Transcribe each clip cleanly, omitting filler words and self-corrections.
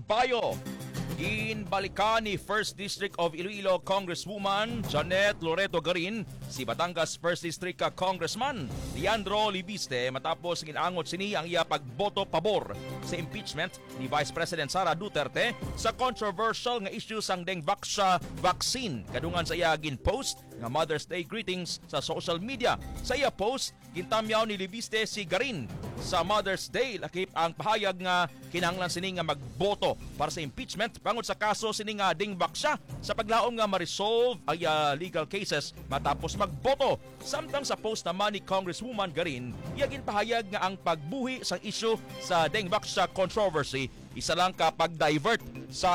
Bayo. Ginbalikan ni 1st District of Iloilo Congresswoman Janet Loreto Garin si Batangas 1st District Congressman Leandro Libiste matapos ginangot sini ang iya pagboto pabor sa impeachment ni Vice President Sara Duterte sa controversial nga issue sang Dengvaxia vaccine. Kadungan sa iya ginpost nga Mother's Day greetings sa social media. Sa iya post, gintamyaw ni Libiste si Garin sa Mother's Day lakip ang pahayag nga kinahanglan sini nga magboto para sa impeachment bangod sa kaso sini nga Dengvaxia sa paglaom nga ma-resolve ang legal cases matapos magboto. Samtang sa post naman ni Congresswoman Garin, iya ginpahayag nga ang pagbuhi sa issue sa Dengvaxia controversy isa lang ka pag-divert sa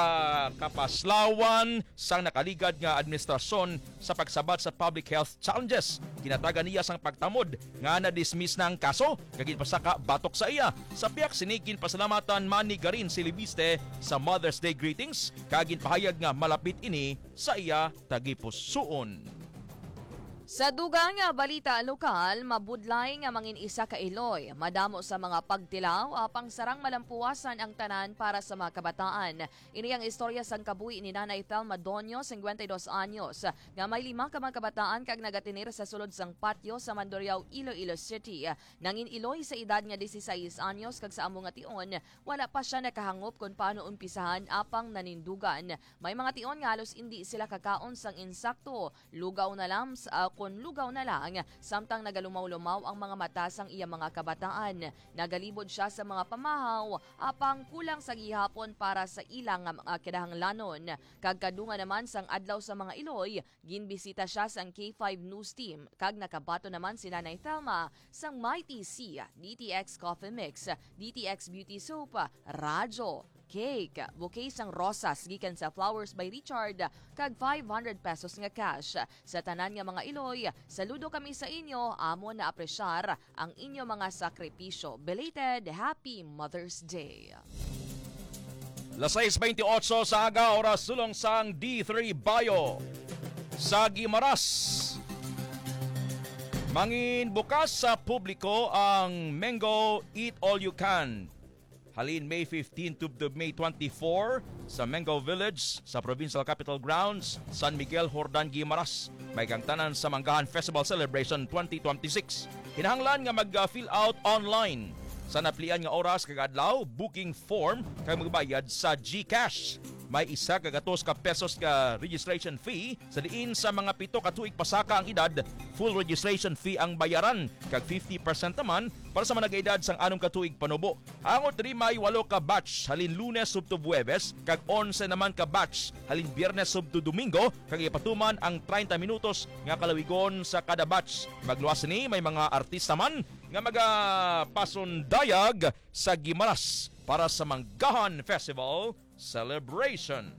kapaslawan sang nakaligad nga administrasyon sa pagsabat sa public health challenges. Kinatagan niya sang pagtamod nga na-dismiss na ang kaso kagin pasaka batok sa iya. Sa piyak sinigin pasalamatan man ni Garin si Libiste sa Mother's Day greetings kagin pahayag nga malapit ini sa iya tagipusoon. Sa dugang nga balita lokal, mabudlay nga mangin isa ka Iloy. Madamo sa mga pagtilaw, apang sarang malampuasan ang tanan para sa mga kabataan. Ini ang istorya sang kabuhi ni Nanay Thelma Donio, 52 anyos, nga may 5 ka mga kabataan kag nagatinir sa sulod sang patio sa Mandurriao, Iloilo City. Nangin Iloy sa edad nga 16 anyos kag sa amo nga tion, wala pa siya nakahangop kung paano umpisahan apang nanindugan. May mga tion nga halos hindi sila kakaon sang insakto. Lugaw na lang kung lugaw na lang, samtang nagalumaw-lumaw ang mga mata sang iya mga kabataan. Nagalibod siya sa mga pamahaw, apang kulang sa gihapon para sa ilang mga kinahanglanon. Kagkadunga naman sang adlaw sa mga Iloy, ginbisita siya sang K5 News Team. Kag nakabato naman si Nanay Thelma sang Mighty C, DTX Coffee Mix, DTX Beauty Soap, radyo, cake, bouquet sang rosas gikan sa Flowers by Richard, kag 500 pesos nga cash. Sa tanan nga mga Iloy, saludo kami sa inyo, amo na apresyar ang inyo mga sakripisyo. Belated Happy Mother's Day. Las 6:28 sa aga, oras sulong sang D3 Bayo. Sa Guimaras, mangin bukas sa publiko ang Mango Eat All You Can. Halin May 15 to May 24 sa Mango Village sa Provincial Capital Grounds, San Miguel, Hordan, Guimaras. May kangtanan sa Manggahan Festival Celebration 2026. Hinahanglan nga mag-fill out online sa naplian nga oras kag adlaw, booking form kay magbayad sa GCash. May isa kagatos ka pesos ka registration fee sa diin sa mga 7 ka tuig pasaka ang edad, full registration fee ang bayaran kag 50% naman para sa mga nag-edad sang 6 ka tuig panubo. Angot diri may 8 ka batch halin Lunes subto Huwebes kag 11 naman ka batch halin Biyernes subto Domingo kag ipatuman ang 30 minutos nga kalawigon sa kada batch. Magluwas ni may mga artista man nga magapasundayag sa Guimaras para sa Manggahan Festival Celebration.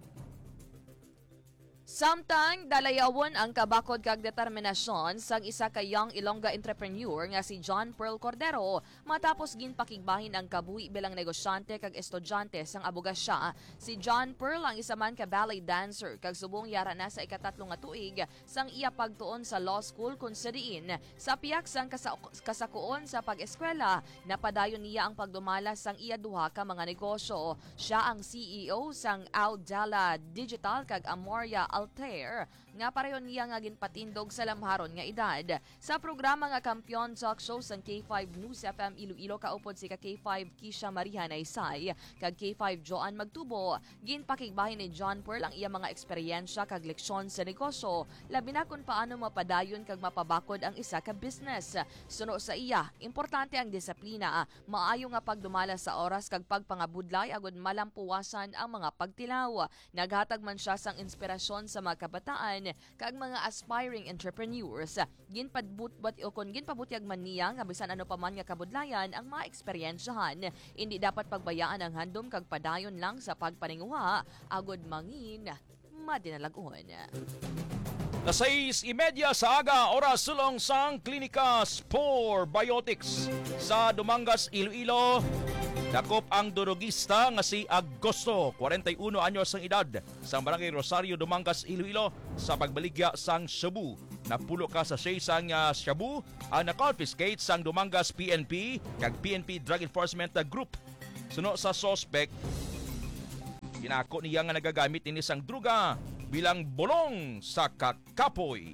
Samtang dalayawon ang kabakod kag determinasyon sang isa ka young Ilongga entrepreneur nga si John Pearl Cordero matapos ginpakigbahin ang kabuhi bilang negosyante kag estudyante sang abogasya. Si John Pearl ang isa man ka ballet dancer kag subong yara na sa ikatatlo nga tuig sang iya pagtuon sa law school kun sa diin sa piyak sang kasakuon sa pag-eskwela napadayon niya ang pagdumala sang iya duha ka mga negosyo. Siya ang CEO sang Aldala Digital kag Amoria Altair nga pareho niya nga ginpatindog sa lamharon nga edad. Sa programa nga Kampiyon Talk Show sang K5 News FM Iloilo kaupod si ka K5 Kisha Maria Naysay kag K5 Joan Magtubo, ginpakigbahin ni John Pearl ang iya mga eksperyensya kag leksyon sa negosyo, labi na kung paano mapadayon kag mapabakod ang isa ka business. Suno sa iya, importante ang disiplina, maayo nga pagdumala sa oras kag pagpangabudlay agud malampuwasan ang mga pagtilaw. Naghatag man siya sang inspirasyon sa mga kabataan kag mga aspiring entrepreneurs. Ginpabutyag man niya nga bisan ano pa man nga kabudlayan ang mga eksperyensyahan, hindi dapat pagbayaan ang handom kag padayon lang sa pagpaninguha agud mangin madinalagon. Las 6:30 sa aga, oras sulong sang Klinika Spore Biotics sa Dumangas, Iloilo. Dakop ang durugista nga si Agosto, 41 anyos ang edad, sa Barangay Rosario, Dumangas, Iloilo sa pagbaligya sang shabu. Napulo ka sa sang shabu ang na-confiscate sang Dumangas PNP kag PNP Drug Enforcement Group. Suno sa suspect, Ginako niya nga nagagamit ini sang druga bilang bulong sa kakapoy.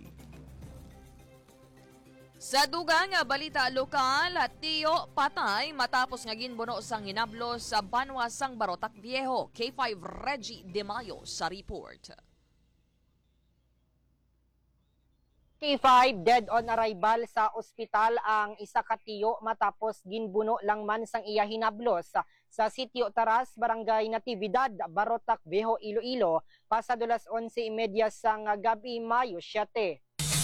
Sa dugang nga balita lokal, tiyo patay matapos nga ginbuno sang hinablo sa banwa sang Barotac Viejo. K5 Reggie De Mayo sa report. K5 dead on arrival sa ospital ang isa ka tiyo matapos ginbuno lang man sang iya hinablos sa sitio Taras, Barangay Natividad, Barotac Viejo, Iloilo, pasado las 11:30 sang gabi, Mayo 7.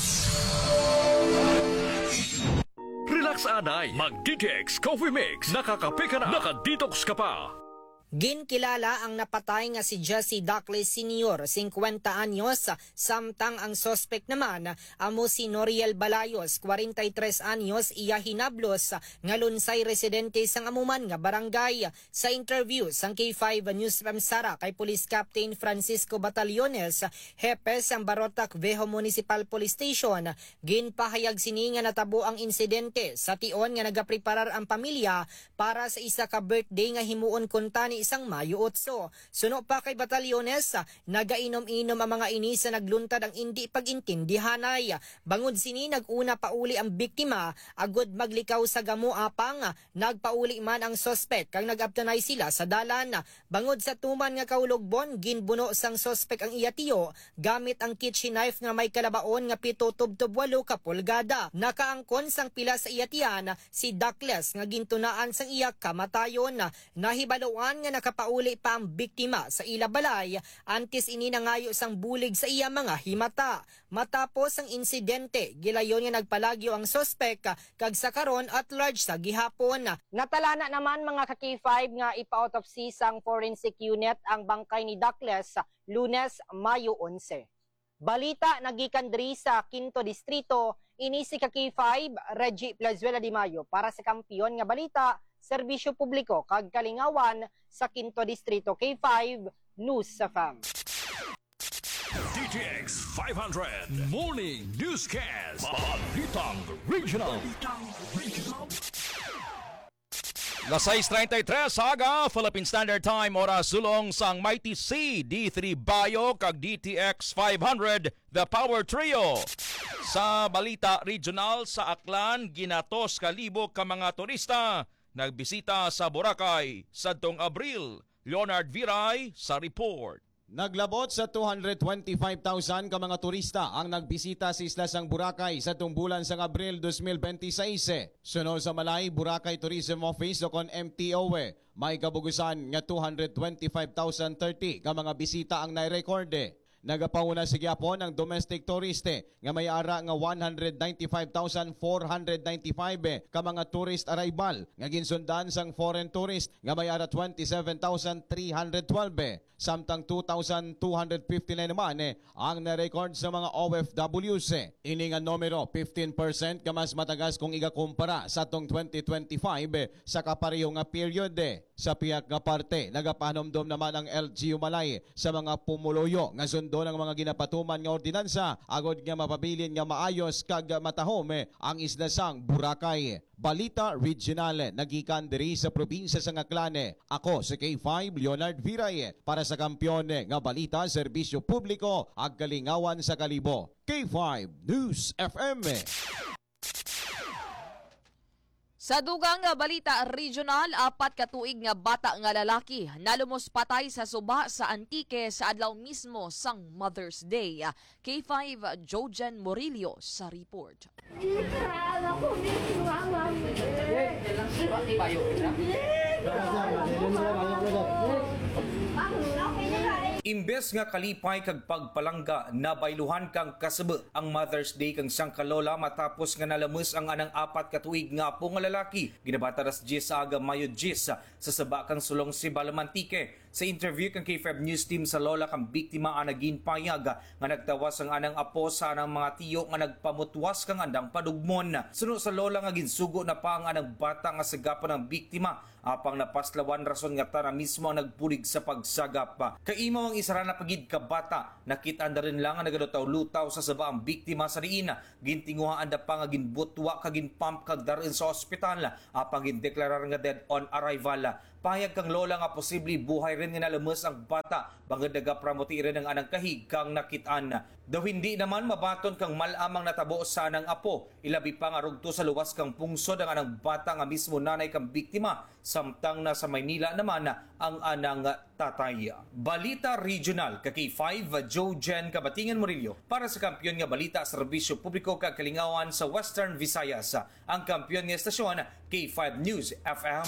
Relax anay, mag-DTX Coffee Mix. Nakakape ka na, nakadetox ka pa. Ginkilala ang napatay nga si Jesse Duckley Sr., 50 anyos, samtang ang suspect naman amo si Noriel Balayos, 43 anyos, iya hinablos nga lunsay residente sang amuman nga barangay. Sa interview sang K5 News Sara kay Police Captain Francisco Batallones, hepe sang Barotac Viejo Municipal Police Station, ginpahayag sini nga natabo ang insidente sa tion nga nagapreparar ang pamilya para sa isa ka birthday nga himuon kunta ni isang Mayo 8. Suno pa kay Batallones, nagainom-inom ang mga ini sa nagluntad ang hindi pagintindihanay. Bangod sini naguna pauli ang biktima, agod maglikaw sa gamo apang nagpauli man ang suspect kang nagabtanay sila sa dalan. Bangod sa tuman nga kaulogbon, ginbuno sang suspect ang iya tiyo gamit ang kitchen knife nga may kalabaon nga 7-8 ka pulgada. Nakaangkon sang pila sa iya tiyan si Duckless nga gintunaan sang iya kamatayon. Nahibaluan nga nakapauli pa ang biktima sa ila balay antes ini nangayo sang bulig sa iya mga himata. Matapos ang insidente, gilayon nga nagpalagyo ang suspect kag sa karon at large sa gihapon. Natalana naman mga ka-K5 nga ipa-autopsy sang forensic unit ang bangkay ni Duckless Lunes, Mayo 11. Balita nagikan diri sa Quinto Distrito, ini si ka-K5 Reggie Plazuela de Mayo para sa Kampiyon nga Balita, Serbisyo Publiko kag Kalingawan sa Quinto Distrito. K5 News sa FAM. DTX 500 Morning Newscast. Balitang Regional. Las 6:33 aga Philippine Standard Time, oras sulong sang Mighty C, D3 Bayo kag DTX 500 The Power Trio. Sa balita regional sa Aklan, ginatos kalibo ka mga turista nagbisita sa Boracay sadtong Abril. Leonard Viray sa report. Naglabot sa 225,000 ka mga turista ang nagbisita sa isla sang Boracay sa bulan sang Abril 2026. Sunod sa Malay, Boracay Tourism Office o kon MTOE, may kabugusan nga 225,030 ka mga bisita ang nairekorde. Nagapauna sa gyapon ang domestic touriste nga may ara nga 195,495 ka mga tourist arrival nga ginsundan sang foreign tourist nga may ara 27,312 samtang 2,259 naman ang na-record sa mga OFWs. Ini nga numero 15% ka mas matagas kung igakumpara sa atong 2025 sa kapareho nga period. Sa piyak nga parte, nagapanomdom naman ang LGU Malay sa mga pumuloyo nga sundo ng mga ginapatuman nga ordinansa agod nga mapabilin nga maayos kag matahom ang isla sang Boracay. Balita Regional nagikan diri sa probinsya sa Aklan. Ako si K5 Leonard Viray para sa Kampiyon nga Balita Serbisyo Publiko ag Kalingawan sa Kalibo. K5 News FM. Sa dugang nga balita regional, 4 ka tuig nga bata nga lalaki nalumos patay sa suba sa Antique sa adlaw mismo sang Mother's Day. K5 Jojen Morillo sa report. Imbes nga kalipay kag pagpalangga, nabayluhan kang kasaba ang Mother's Day kang sang kalola matapos nga nalamus ang anang 4 ka tuig nga apo nga lalaki. Ginabata ras 10 sa aga Mayo 10 sa saba kang sulong si Balamantike. Sa interview kang K5 News Team sa lola kang biktima ang naginpayag nga nagtawas ang anang apo sa anang mga tiyo nga nagpamutwas kang andang padugmon. Suno sa lola nga ginsugo na pa ang anang bata nga sagapan ng biktima apang napaslawan rason nga tara mismo ang nagpulig sa pagsagap. Kaimaw ang isara na pagid ka bata, nakita na rin lang ang nagalutaw-lutaw sa saba ang biktima sa riina. Gintinguhaan na pa nga ginbutwa kag ginpump kag darin sa ospital apang gindeklarar nga dead on arrival. Pahayag kang lola nga posible buhay rin nga nalamas ang bata bangod nagapramuti rin ang anang kahig kang nakitaan. Daw hindi naman mabaton kang malamang natabo sa anang apo. Ilabi pa nga rugto sa luwas kang pungsod ang anang bata nga mismo nanay kang biktima. Samtang nasa Maynila naman ang anang tatay. Balita Regional, K5, Joe Jen Kabatingan Murillo. Para sa kampiyon nga balita sa serbisyo publiko kag kalingawan sa Western Visayas. Ang kampiyon nga estasyon, K5 News FM.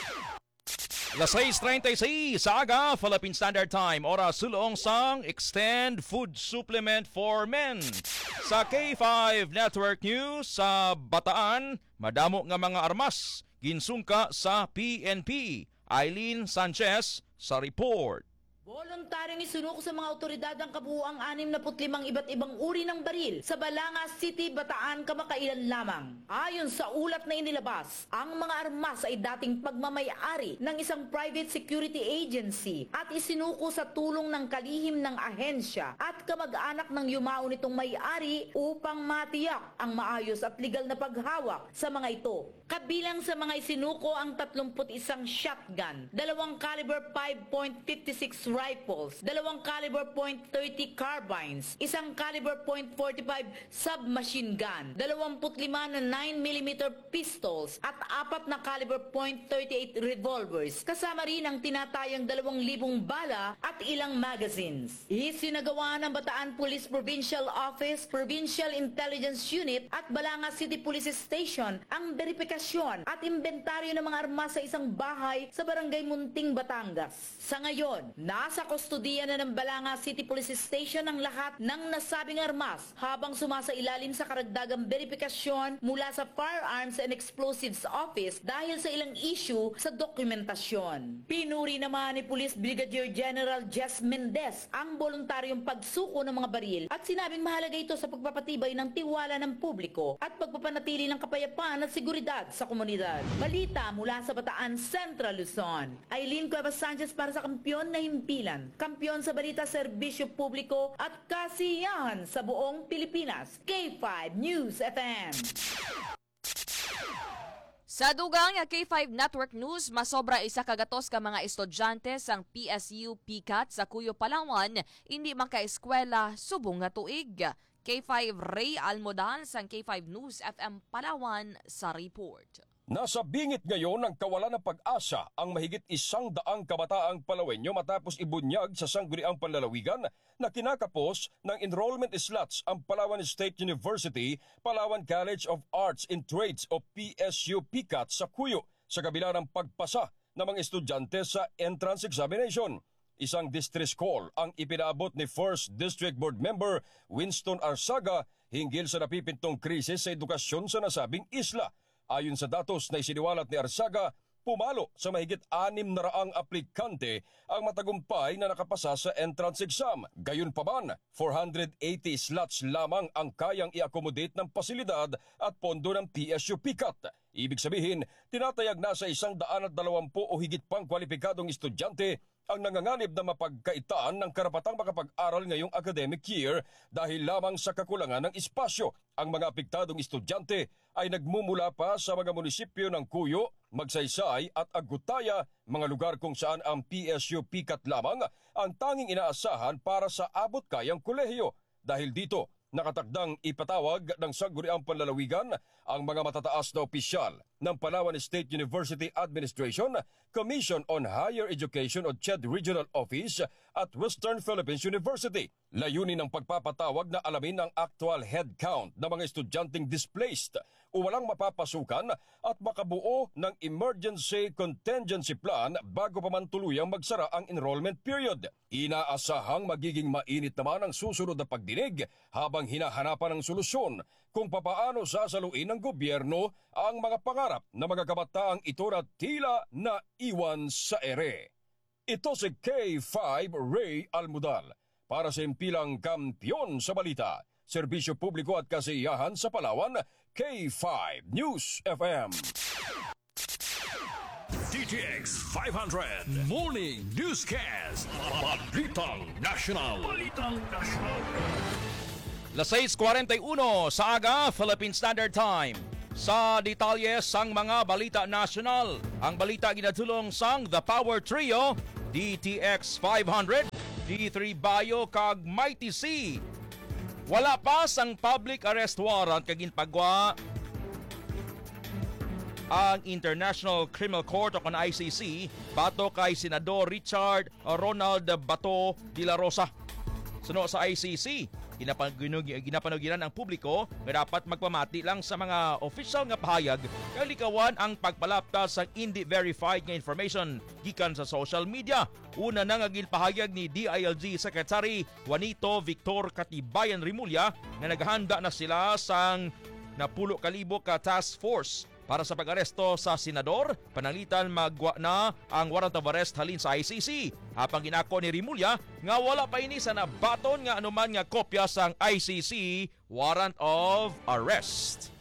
Las 6:36 sa aga, Philippine Standard Time. Oras sulong sang Extend Food Supplement for Men. Sa K5 Network News sa Bataan, madamo nga mga armas ginsungka sa PNP. Eileen Sanchez sa report. Voluntaryong isunuko sa mga otoridad ang kabuuang 65 iba't ibang uri ng baril sa Balanga City, Bataan, kamakailan lamang. Ayon sa ulat na inilabas, ang mga armas ay dating pagmamay-ari ng isang private security agency at isinuko sa tulong ng kalihim ng ahensya at kamag-anak ng yumao nitong may-ari upang matiyak ang maayos at legal na paghawak sa mga ito. Kabilang sa mga isinuko ang 31 shotgun, 2 caliber 5.56 rifles, 2 caliber .30 carbines, 1 caliber .45 submachine gun, 25 na 9mm pistols at 4 na caliber .38 revolvers. Kasama rin ang tinatayang 2,000 bala at ilang magazines. Isinagawa ng Bataan Police Provincial Office, Provincial Intelligence Unit at Balanga City Police Station ang verifikasyon at inventaryo ng mga armas sa isang bahay sa Barangay Munting, Batangas. Sa ngayon, nasa kustodiya na ng Balanga City Police Station ang lahat ng nasabing armas habang sumasailalim sa karagdagang verifikasyon mula sa Firearms and Explosives Office dahil sa ilang issue sa dokumentasyon. Pinuri naman ni Police Brigadier General Jess Mendez ang voluntaryong pagsuko ng mga baril at sinabing mahalaga ito sa pagpapatibay ng tiwala ng publiko at pagpapanatili ng kapayapaan at seguridad sa komunidad. Balita mula sa Bataan, Central Luzon. Eileen Cuevas Sanchez para sa Kampiyon na Himpilan. Kampiyon sa balita, serbisyo publiko at kasiyahan sa buong Pilipinas. K5 News FM. Sa dugang K5 Network News, masobra isa kagatos ka mga estudyante sang PSU PCAT sa Cuyo, Palawan, hindi makaeskwela subong nga tuig. K5 Ray Almodal sang K5 News FM Palawan sa report. Nasa bingit ngayon ng kawalan ng pag-asa ang mahigit 100 kabataang Palawenyo matapos ibunyag sa sangguniang panlalawigan na kinakapos ng enrollment slots ang Palawan State University, Palawan College of Arts and Trades o PSU PCAT sa Cuyo sa kabila ng pagpasa ng mga estudyante sa entrance examination. Isang distress call ang ipinaabot ni 1st District Board Member Winston Arsaga hinggil sa napipintong krisis sa edukasyon sa nasabing isla. Ayon sa datos na isiniwalat ni Arsaga, pumalo sa mahigit 600 aplikante ang matagumpay na nakapasa sa entrance exam. Gayunpaman, 480 slots lamang ang kayang i-accommodate ng pasilidad at pondo ng PSU PCAT. Ibig sabihin, tinatayag na sa 120 o higit pang kwalipikadong estudyante ang nanganganib na mapagkaitaan ng karapatang makapag-aral ngayong academic year dahil lamang sa kakulangan ng espasyo. Ang mga apektadong estudyante ay nagmumula pa sa mga munisipyo ng Cuyo, Magsaysay at Agutaya, mga lugar kung saan ang PSU PCAT lamang ang tanging inaasahan para sa abot kayang kolehiyo. Dahil dito, nakatakdang ipatawag ng sangguniang panlalawigan ang mga matataas na opisyal ng Palawan State University Administration, Commission on Higher Education o CHED Regional Office at Western Philippines University. Layunin ng pagpapatawag na alamin ang actual head count ng mga estudyanteng displaced o walang mapapasukan at makabuo ng emergency contingency plan bago pa man tuluyang magsara ang enrollment period. Inaasahang magiging mainit naman ang susunod na pagdinig habang hinahanapan ng solusyon kung papaano sasaluin ng gobyerno ang mga pangarap na mga kabataang ito na tila na iwan sa ere. Ito si K5 Ray Almodal para sa impilang kampiyon sa balita, serbisyo publiko at kasiyahan sa Palawan, K5 News FM. DTX 500 Morning Newscast. Balitang National. Las 6:41 sa aga, Philippine Standard Time. Sa detalye sang mga balita nasyonal, ang balita ginadulong sang The Power Trio, DTX 500, D3 Bayo kag Mighty C. Wala pa sang public arrest warrant kag ginpagwa ang International Criminal Court o ICC bato kay Senador Richard Ronald Bato de la Rosa. Suno sa ICC, ginapanugiran ang publiko nga dapat magpamati lang sa mga official nga pahayag kay likawan ang pagpalaptas sa hindi verified nga information gikan sa social media. Una na nga ginpahayag ni DILG Secretary Juanito Victor Katibayan Rimulya nga naghanda na sila sang 10,000 ka task force para sa pag-aresto sa senador, pananglitan magwa na ang warrant of arrest halin sa ICC. Apang ginako ni Rimulya nga wala pa ini sa nabaton nga anuman nga kopya sang ICC warrant of arrest.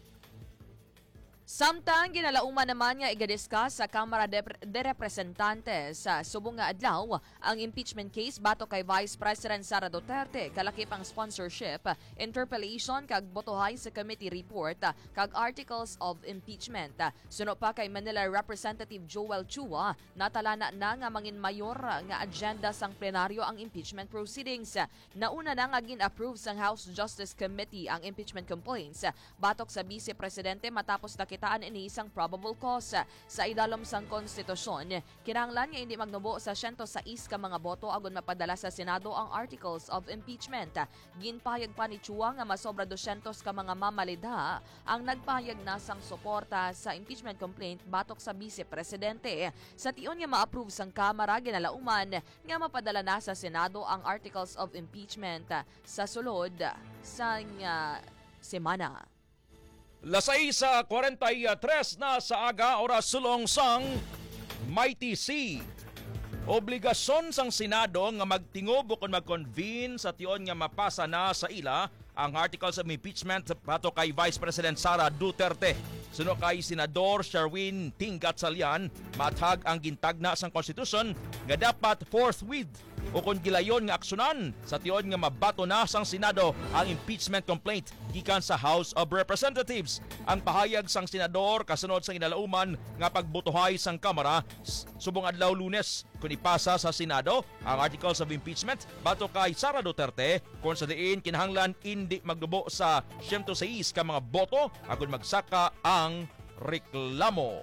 Samtang ginalauman naman nga igadiskas sa Kamara de Representantes sa subong nga adlaw ang impeachment case bato kay Vice President Sara Duterte kalakip ang sponsorship, interpellation kag botohay sa committee report kag articles of impeachment. Suno pa kay Manila Representative Joel Chua natalana na nga mangin mayor nga agenda sang plenaryo ang impeachment proceedings. Nauna na nga gin-approve sang House Justice Committee ang impeachment complaints batok sa Vice Presidente matapos nakitaan ini isang probable cause sa idalom sang konstitusyon. Kinahanglan nga hindi magnubo sa 106 ka mga boto agon mapadala sa Senado ang articles of impeachment. Ginpahayag pa ni Chua nga masobra 200 ka mga mamalidha ang nagpahayag na sang suporta sa impeachment complaint batok sa Vice Presidente. Sa tion nga ma-approve sang Kamara, ginalauman nga mapadala na sa Senado ang articles of impeachment sa sulod sang semana. Lasay sa 43 na sa aga oras sulong sang Mighty C. Obligasyon sang Senado nga magtingob o mag-convene sa tion nga mapasa na sa ila ang articles of impeachment bato kay Vice President Sara Duterte. Suno kay Senador Sherwin Tinggatsalian, matag ang gintagna sang konstitusyon nga dapat forthwith o kung gilayon nga aksyonan sa tion nga mabato na sang Senado ang impeachment complaint gikan sa House of Representatives. Ang pahayag sang senador kasunod sang inalauman nga pagbotohay sang Kamara subong adlaw Lunes kung ipasa sa Senado ang articles of impeachment bato kay Sara Duterte kung sa diin kinahanglan hindi magdubo sa 106 ka mga boto agon magsaka ang reklamo.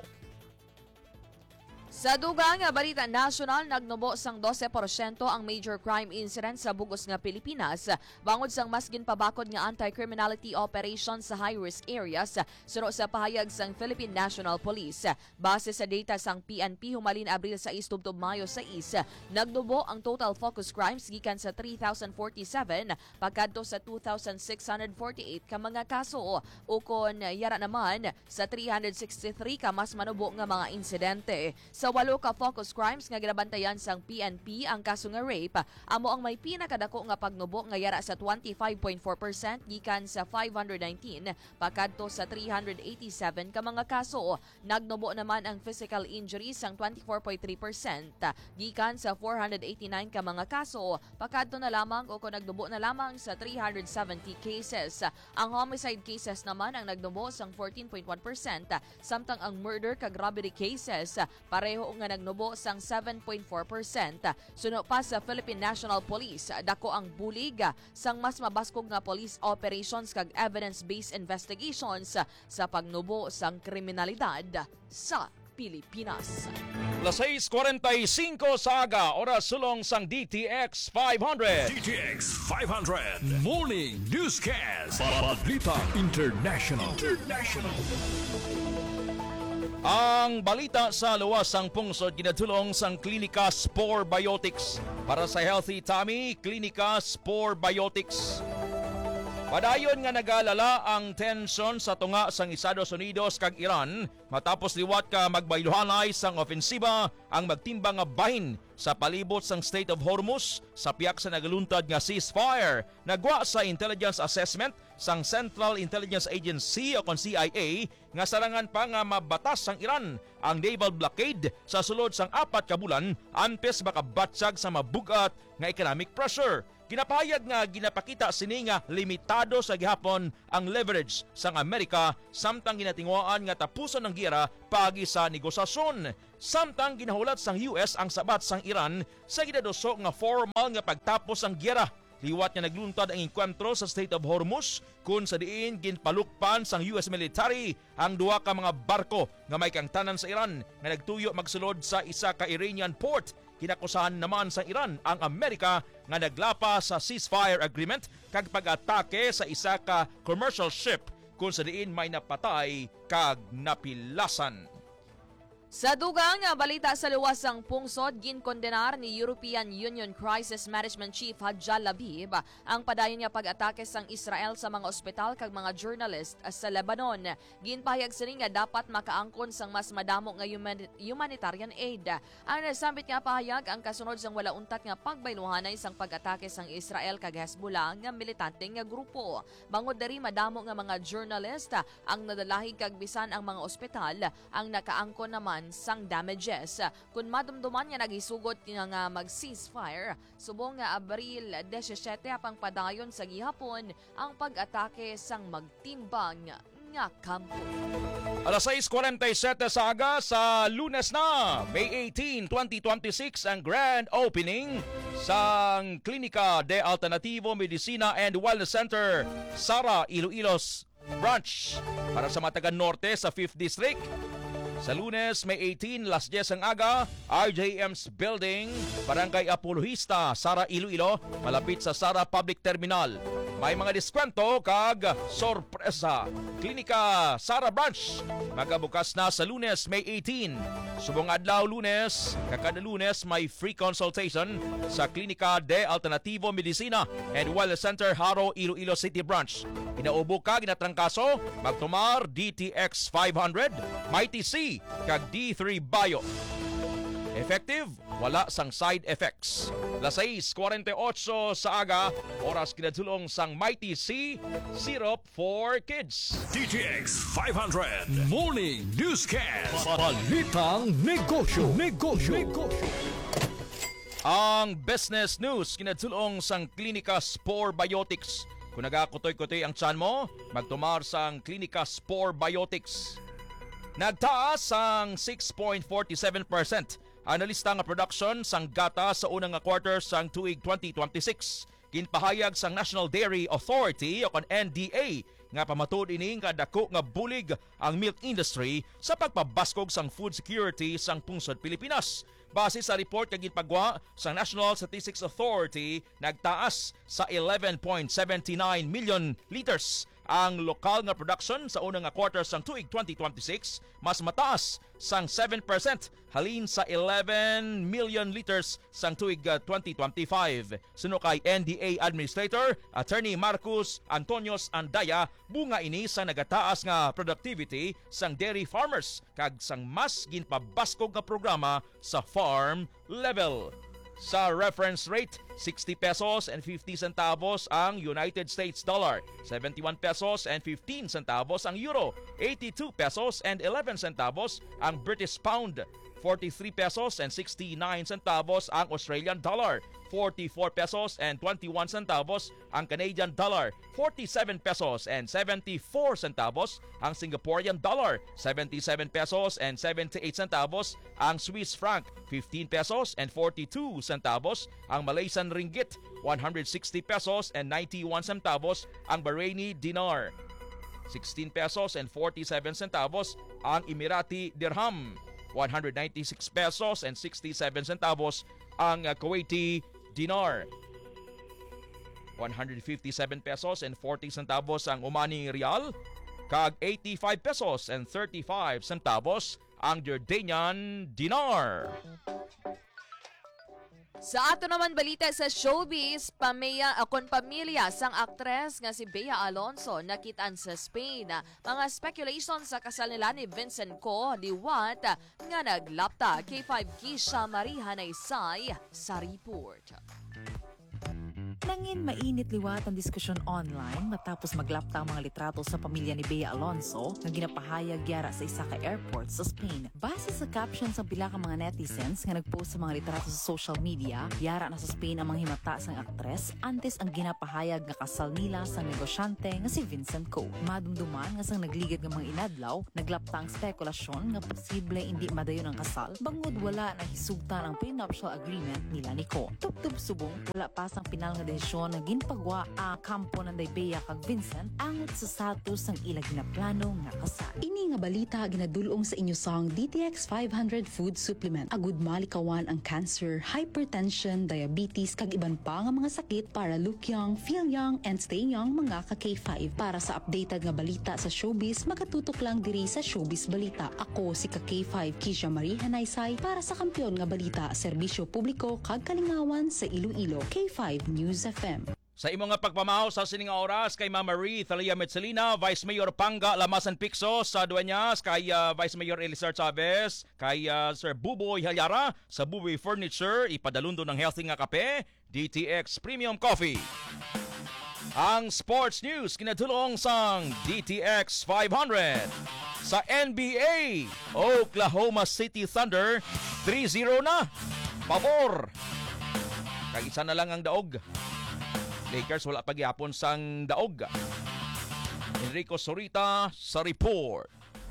Sa dugang nga balita nasyonal, nagnubo sang 12% ang major crime incident sa bugos nga Pilipinas bangod sang mas ginpabakod nga anti-criminality operation sa high-risk areas suro sa pahayag sang Philippine National Police. Base sa data sang PNP humalin Abril 6 tubtob Mayo 6, nagnubo ang total focus crimes gikan sa 3,047 pagkadto sa 2,648 ka mga kaso ukon yara naman sa 363 ka mas manubo nga mga insidente. Sa 8 ka focus crimes nga ginabantayan sang PNP ang kaso nga rape, amo ang may pinakadako nga pagnubo nga yara sa 25.4% gikan sa 519 pagkadto sa 387 ka mga kaso. Nagnubo naman ang physical injuries sang 24.3% gikan sa 489 ka mga kaso pagkadto na lamang o kung nagnubo na lamang sa 370 cases. Ang homicide cases naman ang nagnubo sang 14.1% samtang ang murder kag robbery cases pareho nga nagnubo sang 7.4%. Suno pa sa Philippine National Police, dako ang bulig sang mas mabaskog nga police operations kag evidence-based investigations sa pagnubo sang kriminalidad sa Pilipinas. Las 6:45 sa aga, oras sulong sang DTX 500. DTX 500 Morning Newscast. Balita International. Ang balita sa luwasang pungsod ginadulong sang Klinika Spore Biotics. Para sa healthy tummy, Klinika Spore Biotics. Padayon nga nagalala ang tensyon sa tunga sang Estados Unidos kag Iran matapos liwat ka magbayluhanay sang ofensiba ang magtimbang nga bahin sa palibot sang Strait of Hormuz sa piyak sa nagaluntad nga ceasefire. Nagwa sa intelligence assessment sang Central Intelligence Agency o CIA nga sarangan pa nga mabatas sang Iran ang naval blockade sa sulod sang 4 ka bulan antes makabatsag sa mabugat nga economic pressure. Kinapahayag nga ginapakita sini nga limitado sa gihapon ang leverage sang Amerika samtang ginatingwaan nga tapuson ng giyera pagi sa negosasyon. Samtang ginahulat sang US ang sabat sang Iran sa gidadoso nga formal nga pagtapos ang giyera. Liwat nga nagluntad ang enkwentro sa Strait of Hormuz kung sa diin ginpalukpan sang US military ang duha ka mga barko nga may kangtanan sa Iran nga nagtuyo magsulod sa isa ka Iranian port. Kinakusahan naman sa Iran ang Amerika nga naglapa sa ceasefire agreement kag pag-atake sa isa ka commercial ship kung sa diin may napatay kag napilasan. Sa dugang balita sa luwasang pungsod, ginkondenar ni European Union Crisis Management Chief Hadjal Labib ang padayon nga pag-atake sang Israel sa mga ospital kag mga journalist sa Lebanon. Ginpahayag sini nga dapat makaangkon sang mas madamo nga humanitarian aid. Ang nasambit nga pahayag ang kasunod sang wala untat nga pagbayluhanay sang pag-atake sang Israel kag Hezbollah nga militante nga grupo. Bangod diri madamo nga mga journalist ang nadalahig kag bisan ang mga ospital ang nakaangkon naman sang damages. Kung madumduman nga nagisugot nga mag-ceasefire, subong nga Abril 17 apang padayon sa gihapon ang pag-atake sang magtimbang nga kampo. Alas 6:47 sa aga sa Lunes na, May 18, 2026 ang grand opening sang Klinika de Alternativo Medicina and Wellness Center Sara Iloilos Branch para sa mga taga-norte sa 5th District. Sa Lunes, May 18, alas 10 ang aga, RJM's Building, Barangay Apologista, Sara Iloilo, malapit sa Sara Public Terminal. May mga diskwento kag sorpresa. Klinika Sara Branch, magabukas na sa Lunes, May 18. Subong adlaw Lunes, kakada Lunes may free consultation sa Klinika de Alternativo Medicina and Wellness Center Haro, Iloilo City Branch. Inaubo ka, ginatrangkaso, magtumar DTX 500, Mighty C, kag D3 Bio. Effective, wala sang side effects. Las 6:48 sa aga, oras kinadulong sang Mighty C, syrup for kids. DTX 500 Morning Newscast. Balitang negosyo. Ang business news kinadulong sang Klinika Spore Biotics. Kung nagakutoy-kutoy ang tiyan mo, magtumar sang Klinika Spore Biotics. Nagtaas ang 6.47% ang nalista nga production sang gata sa unang nga quarter sang tuig 2026. Ginpahayag sang National Dairy Authority o NDA nga pamatud ini nga dako nga bulig ang milk industry sa pagpabaskog sang food security sang pungsod Pilipinas. Base sa report kag ginpagwa sa National Statistics Authority, nagtaas sa 11.79 million liters ang lokal nga production sa unang nga quarter sang tuig 2026, mas mataas sang 7% halin sa 11 million liters sang tuig 2025. Suno kay NDA Administrator Attorney Marcus Antonios Andaya, bunga ini sa nagataas nga productivity sang dairy farmers kag sang mas ginpabaskog nga programa sa farm level. Sa reference rate, 60 pesos and 50 centavos ang United States dollar, 71 pesos and 15 centavos ang euro, 82 pesos and 11 centavos ang British pound, 43 pesos and 69 centavos ang Australian dollar, 44 pesos and 21 centavos ang Canadian dollar, 47 pesos and 74 centavos ang Singaporean dollar, 77 pesos and 78 centavos ang Swiss franc, 15 pesos and 42 centavos ang Malaysian ringgit, 160 pesos and 91 centavos ang Bahraini dinar, 16 pesos and 47 centavos ang Emirati dirham, 196 pesos and 67 centavos ang Kuwaiti dinar, 157 pesos and 40 centavos ang Omani Rial, kag 85 pesos and 35 centavos ang Jordanian dinar. Sa ato naman balita sa showbiz, pamilya sang aktres nga si Bea Alonso nakitaan sa Spain. Mga speculation sa kasal nila ni Vincent Co liwat nga naglapta. K5 Kisha Mariha Naysay sa report. Nangin mainit liwat ang diskusyon online matapos maglapta ang mga litrato sa pamilya ni Bea Alonso na ginapahayag yara sa isa ka airport sa Spain. Base sa captions ng pila ka mga netizens nga nagpost sa mga litrato sa social media, yara na sa Spain ang mga himata sang aktres antes ang ginapahayag nga kasal nila sa negosyante nga si Vincent Ko. Madumduman nga sang nagligid ng mga inadlaw, naglapta ang spekulasyon nga posible hindi madayon ang kasal bangod wala na hisugtan ang prenuptial agreement nila ni Ko. Tubtub subong wala pa sang pinal nga desisyon na ginpagwa a kampo ng Bea kag Vincent angot sa status ng ilang ginaplano nga kasal. Ini nga balita ginadulong sa inyo sang DTX 500 food supplement. Agud malikawan ang cancer, hypertension, diabetes kag iban pa nga mga sakit para look young, feel young, and stay young mga ka K5. Para sa updated nga balita sa showbiz, makatutok lang diri sa Showbiz Balita. Ako si ka K5 Kisha Marie Hanaysay para sa Kampiyon nga Balita, serbisyo publiko kag kalingawan sa Iloilo. K5 News FM. Sa imong nga pagpamahaw sa sining nga oras kay Mama Marie Thalia Metzelina, Vice Mayor Panga Lamasan Picso sa Dueñas, kay Vice Mayor Elizar Chavez, kay Sir Buboy Halyara sa Buboy Furniture, ipadalundon ng healthy nga kape, DTX Premium Coffee. Ang sports news kinatulong sang DTX 500. Sa NBA, Oklahoma City Thunder 3-0 na. Pabor. Kay isa na lang ang daog. Lakers wala pagyapon sang daog. Enrico Sorita sa report.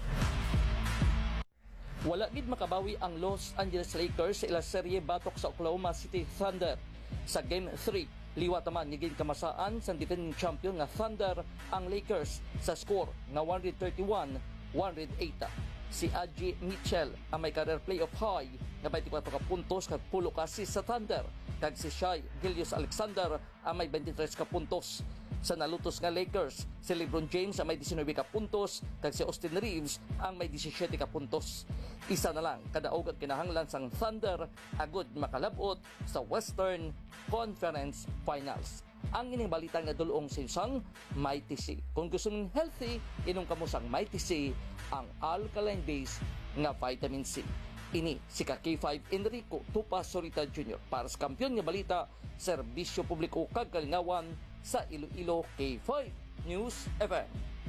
Wala gid makabawi ang Los Angeles Lakers sa ila serye batok sa Oklahoma City Thunder. Sa Game 3, liwat naman ni kamasaan sa defending champion nga Thunder ang Lakers sa score nga 131-108. Si Adji Mitchell ang may career playoff high nga 24 ka puntos kag 10 ka assist sa Thunder, kag si Shai Gilgeous-Alexander ang may 23 ka puntos. Sa nalutos nga Lakers, si LeBron James ang may 19 ka puntos, kag si Austin Reeves ang may 17 ka puntos. Isa na lang kadaog ang kinahanglan sang Thunder agud makalabot sa Western Conference Finals. Ang ining balita nga dulong sinsang Mighty C. Kung gusto mong healthy, inom ka mo sang Mighty C, ang alkaline base nga vitamin C. Ini si K5 Enrico Tupa Sorita Jr. para sa Kampiyon nga Balita, serbisyo publiko kag kalingawan sa Iloilo. K5 News FM.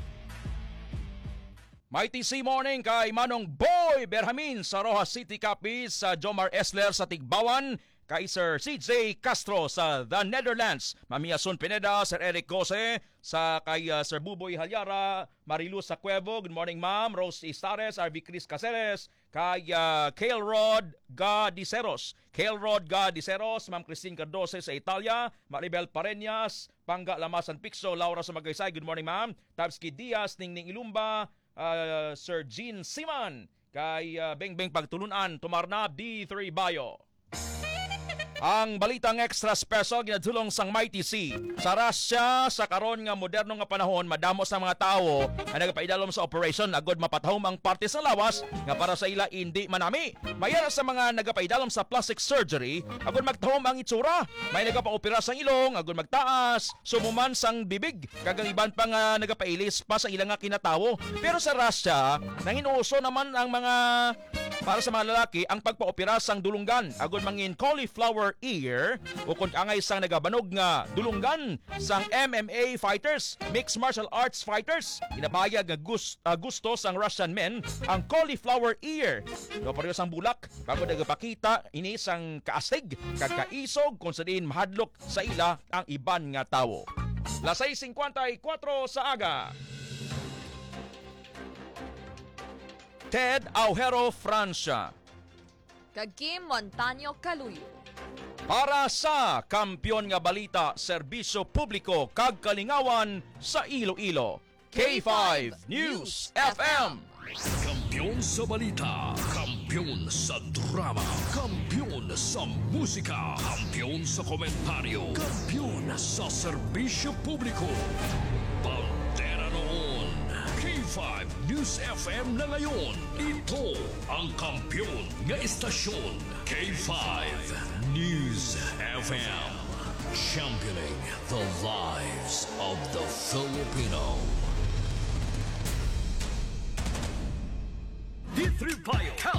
Mighty C Morning kay Manong Boy Berhamin sa Rojas City Capiz, sa Jomar Esler sa Tigbawan, kay Sir CJ Castro sa The Netherlands, Mamia Son Pineda, Sir Eric Gose, sa kay Sir Buboy Halyara, Mariluz sa Cuevo, good morning ma'am, Rose Istares, RV Chris Caceres, kay Kale Rod Gadiceros, Ma'am Christine Cardose sa Italia, Maribel Pareñas, Panga Lamasan Picso, Laura sa Magaysay, good morning ma'am, Tabsky Diaz, Ningning Ilumba, Sir Jean Siman, kay Bengbeng Pagtulunan, Tumarna, D3 Bayo. Ang balitang extra special ginadulong sang Mighty C. Sa Russia, sa karon nga moderno nga panahon, madamo sa mga tao na nagapaidalom sa operation agod mapatahom ang parte sa lawas nga para sa ila hindi manami. Mayara sa mga nagapaidalom sa plastic surgery agod magtahom ang itsura. May nagapaopera sang ilong agod magtaas, sumuman sang bibig, kagang iban pa nga nagapailis pa sa ilang nga kinatawo. Pero sa Russia, nanginuuso naman ang mga para sa mga lalaki ang pagpaopera sang dulunggan agod mangin cauliflower ear o kung angay sang nagabanog nga dulunggan sang MMA fighters, mixed martial arts fighters. Inapahayag nga gusto sang Russian men ang cauliflower ear. No pareho sang bulak bago nagapakita ini sang kaastig kag kaisog kung sa diin mahadlok sa ila ang iban nga tawo. Las 6:54 sa aga. Ted Aujero, Francia. Kag Kim Montaño Caluyo. Para sa Kampiyon nga Balita, serbisyo publiko kag kalingawan sa Iloilo. K5 News FM. Kampiyon sa balita, kampiyon sa drama, kampiyon sa musika, kampiyon sa komentaryo, kampiyon sa serbisyo publiko. Pantera noon, K5 News FM na ngayon. Ito ang kampiyon nga istasyon, K5 News FM. Championing the lives of the Filipino. D3 Bio Health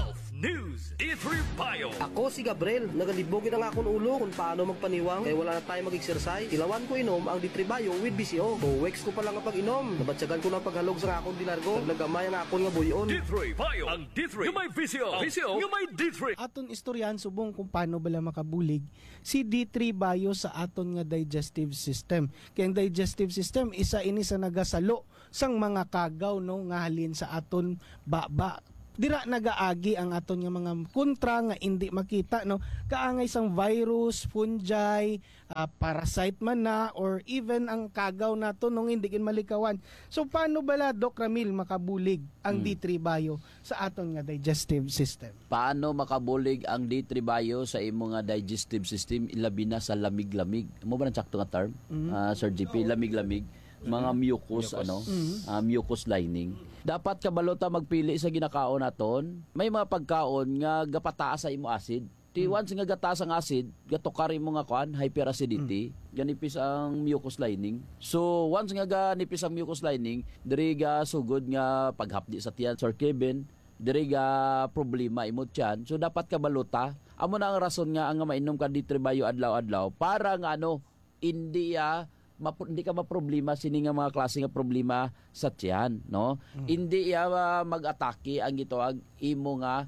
News D3 Bio. Ako si Gabriel, nagalibogin ang akong ulo kung paano magpaniwang kaya wala na tayo mag-exercise. Ilawan ko inom ang D3 Bio with BCO. O weeks ko pa lang ang pag-inom. Nabatsagan ko ng paghalog sa akong dinargo. Naglagamay ang akong nga buyon. D3 Bio. Ang D3 yung may VCO. VCO yung may D3. Aton istoryahan subong kung paano bala makabulig si D3 Bio sa aton nga digestive system. Kaya ang digestive system isa ini sa nagasalo sang mga kagaw no nga halin sa aton baba. Dira nagaagi ang aton nga mga kontra nga hindi makita no kaangay sang virus, fungi, parasite man na or even ang kagaw nato nung hindi kin malikawan. So paano bala Doc Ramil makabulig ang D3 Bio sa aton nga digestive system? Paano makabulig ang D3 Bio sa imo nga digestive system ilabi na sa lamig-lamig? Mo ba nang sakto nga term? Sir GP, lamig-lamig, mga mucus. Mucus lining. Dapat kabalo ta magpili sa ginakaon naton. May mga pagkaon nga gapataas sa imo acid. Once nga gataas ang acid, gatukari mo nga kuan, hyperacidity, ganipis ang mucus lining. So once nga ganipis ang mucus lining, diri ga sugod nga paghapdi sa tiyan, Sir Kevin, diri ga problema imo tiyan. So dapat kabalo ta. Amo na ang rason nga ang mainom ka D3 Bio adlaw-adlaw para nga hindi ka maproblema sini nga mga klase nga problema sa tiyan, no? Hindi mag-atake ang gitawag imo nga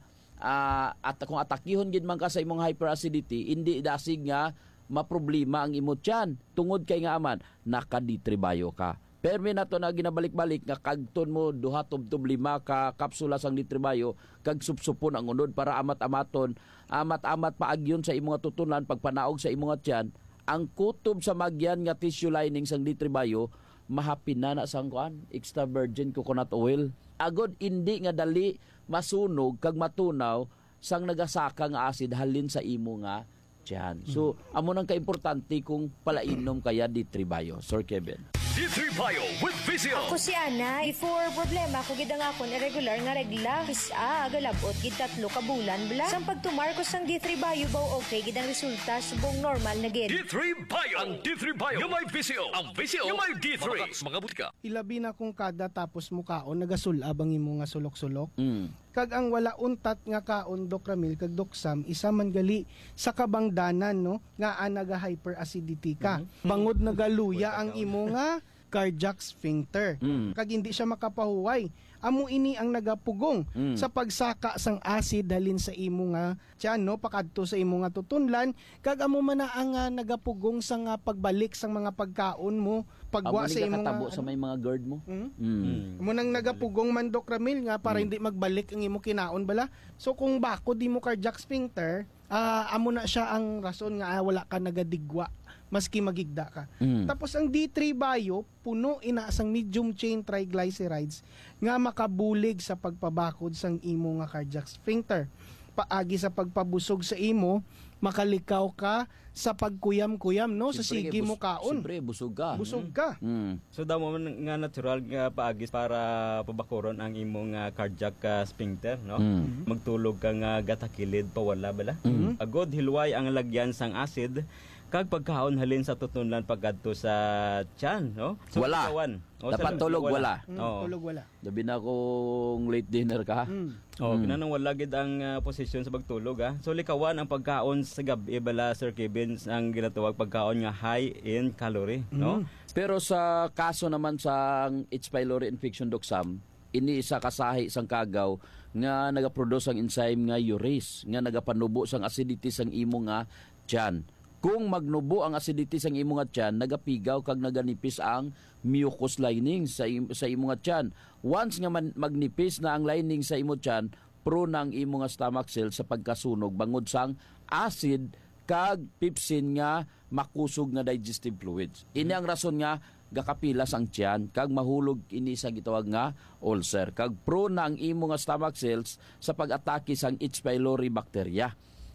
at kung atakihon gid man ka sa imong hyperacidity, hindi dasig nga maproblema ang imo tiyan. Tungod kay nga aman naka D3 Bio ka. Permi nato na ginabalik-balik nga kagton mo duha tub 5 ka kapsula sang D3 Bio kag supsupon ang unod para amat-amaton, amat-amat paagyon sa imong tutunan pagpanaog sa imong tiyan. Ang kutob sa magyan nga tissue lining sang D3 Bio mahapin na sang kuan extra virgin coconut oil. Agod hindi nga dali masunog kag matunaw sang nagasaka nga acid halin sa imo nga tiyan. So amo nang kaimportante kung palainom kaya D3 Bio, Sir Kevin. D3 Bio with VCO. Ako si Ana, before problema ko gid ang akon irregular nga regla. Galabot gid 3 ka bulan bla. Sang pagtumar ko sang D3 Bio baw okay gid ang resulta subong normal na gid. D3 Bio. Ang D3 Bio yung may VCO. Ang VCO yung may D3. Mga butika. Ilabi na kung kada tapos mo kaon nagasulab ang imo nga sulok-sulok. Kag ang wala untat nga kaon Doc Ramil kag Doc Sam isa man gali sa kabangdanan no nga naga hyperacidity ka. Bangod nagaluya ang imo nga cardiac sphincter. Kag hindi siya makapahuway. Amo ini ang nagapugong sa pagsaka sang acid halin sa imo nga tiyan no pakadto sa imo nga tutunlan kag amo man na ang nagapugong sa nga pagbalik sang mga pagkaon mo pagwa sa imo nga sa may mga GERD mo. Amo nang nagapugong man Doc Ramil nga para hindi magbalik ang imo kinaon bala. So kung bako di mo cardiac sphincter, amo na siya ang rason nga wala ka nagadigwa maski magigda ka. Tapos ang D3 Bio puno ina sang medium chain triglycerides nga makabulig sa pagpabakod sang imo nga cardiac sphincter. Paagi sa pagpabusog sa imo, makalikaw ka sa pagkuyam-kuyam no sa sige mo kaon. Siyempre busog ka. Busog ka. So damo man nga natural nga paagis para pabakuron ang imong cardiac sphincter no. Magtulog ka nga gatakilid pawala bala. Agod hilway ang lagyan sang acid kag pagkaon halin sa tutunlan pagkadto sa tiyan no. So, wala. Dapat tulog wala. Tulog wala. Labi na kung late dinner ka. Kinanang wala gid ang posisyon sa pagtulog So likawan ang pagkaon sa gabi bala Sir Kevin ang ginatawag pagkaon nga high in calorie no. Pero sa kaso naman sa H. pylori infection Doc Sam, ini isa kasahi sang kagaw nga nagaproduce ang enzyme nga urease nga nagapanubo sang acidity sang imo nga tiyan. Kung magnubo ang acidity sang imo nga tiyan, nagapigaw kag naganipis ang mucus lining sa imo nga tiyan. Once nga magnipis na ang lining sa imo tiyan, prone ang imo nga stomach cell sa pagkasunog bangod sang acid kag pepsin nga makusog nga digestive fluids. Ini ang rason nga gakapilas ang tiyan kag mahulog ini sa gitawag nga ulcer. Kag prone na ang imo nga stomach cells sa pag-atake sang H. pylori bacteria.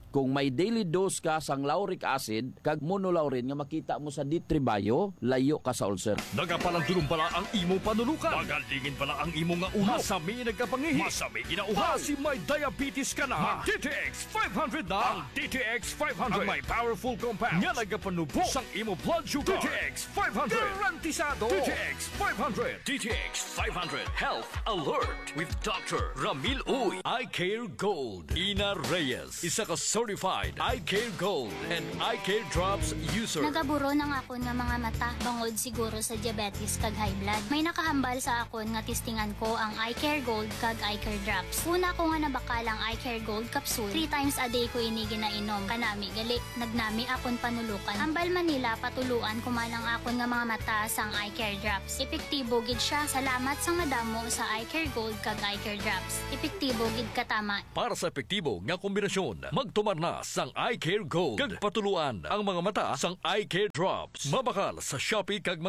Kung may daily dose ka sang lauric acid kag monolaurin nga makita mo sa D3 Bio, layo ka sa ulcer. Nagapalandulong pala ang imo panulukan. Magalingin pala ang imo nga ulo. Masami nagkapangihi. Masami ginauhaw. Si may diabetes ka na. Mag DTX 500 na. Ang DTX 500. Ang may powerful compounds. Nga nagapanubo sang imo blood sugar. DTX 500. Garantisado. DTX 500. DTX 500. Health Alert with Dr. Ramil Uy. Eye Care Gold. Ina Reyes. Isa ka certified Eye Care Gold and Eye Care Drops user. Nagaburo ng akon nga mga mata bangod siguro sa diabetes kag high blood. May nakahambal sa akon nga testingan ko ang Eye Care Gold kag Eye Care Drops. Una ko nga nabakalang Eye Care Gold capsule. 3 times a day ko ini ginainom. Kanami gali nagnami akon panulukan. Ambal Manila patuluan kumalang akon nga mga mata sang Eye Care Drops. Epektibo gid siya. Salamat sang madamo sa Eye Care Gold kag Eye Care Drops. Epektibo gid katama. Para sa epektibo nga kombinasyon, magtumar na sang Eye Care Gold. Kag patuluan ang mga mata sang Eye Care Drops. Mabakal sa Shopee kag